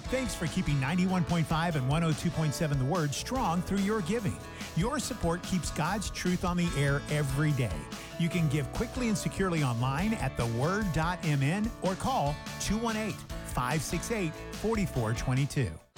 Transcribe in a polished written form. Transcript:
Thanks for keeping 91.5 and 102.7 The Word strong through your giving. Your support keeps God's truth on the air every day. You can give quickly and securely online at theword.mn or call 218-568-4422.